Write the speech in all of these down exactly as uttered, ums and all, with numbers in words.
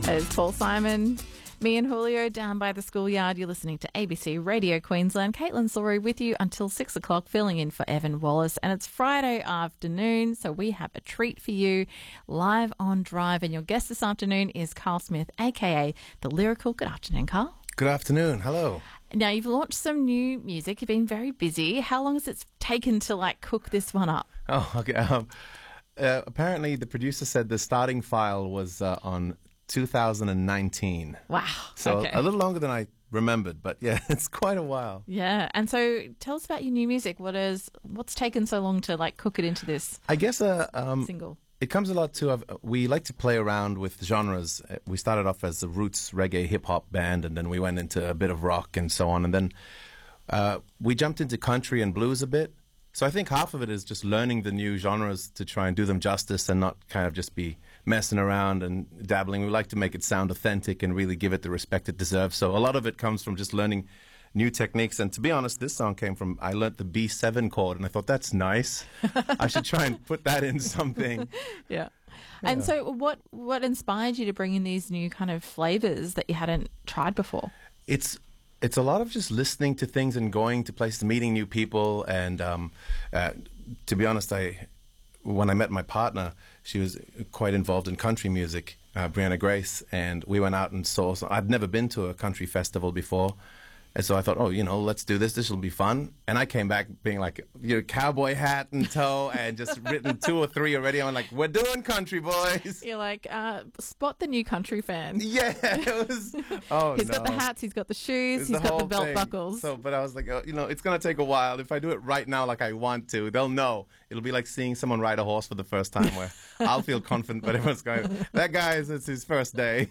There's Paul Simon, me and Julio down by the schoolyard. You're listening to A B C Radio Queensland. Caitlin Sorry with you until six o'clock, filling in for Evan Wallace. And it's Friday afternoon, so we have a treat for you live on Drive. And your guest this afternoon is Carl Smith, a k a. The Lyrical. Good afternoon, Carl. Good afternoon. Hello. Now, you've launched some new music. You've been very busy. How long has it taken to, like, cook this one up? Oh, okay. Um, uh, apparently, the producer said the starting file was uh, on two thousand nineteen. Wow. So okay. a little longer than I remembered, but yeah, it's quite a while. Yeah. And so tell us about your new music. What is, what's taken so long to, like, cook it into this I guess uh, um, single? It comes a lot to, uh, we like to play around with genres. Uh, We started off as a roots reggae hip-hop band, and then we went into a bit of rock and so on. And then uh, we jumped into country and blues a bit. So I think half of it is just learning the new genres to try and do them justice and not kind of just be messing around and dabbling. We like to make it sound authentic and really give it the respect it deserves. So a lot of it comes from just learning new techniques. And to be honest, this song came from, I learnt the B seven chord, and I thought, that's nice. I should try and put that in something. Yeah. And Yeah. so what, what inspired you to bring in these new kind of flavours that you hadn't tried before? It's it's a lot of just listening to things and going to places, meeting new people. And um, uh, to be honest, I when I met my partner, she was quite involved in country music, uh, Brianna Grace, and we went out and saw. So I'd never been to a country festival before. And so I thought, oh, you know, let's do this. This will be fun. And I came back being like, you know, cowboy hat and toe, and just written two or three already. I'm like, we're doing country, boys. You're like, uh, spot the new country fan. Yeah, it was. Oh, He's no. got the hats, he's got the shoes, It's he's got whole the belt thing. buckles. So, but I was like, oh, you know, it's going to take a while. If I do it right now like I want to, they'll know. It'll be like seeing someone ride a horse for the first time, where I'll feel confident, but everyone's going, that guy is, it's his first day.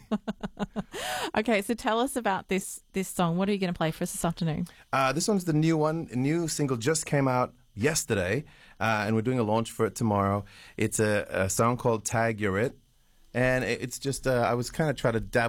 Okay, so tell us about this this song. What are you going to play for us this afternoon? Uh, this one's the new one. A new single just came out yesterday, uh, and we're doing a launch for it tomorrow. It's a, a song called Tag You're It. And it- it's just, uh, I was kind of trying to dabble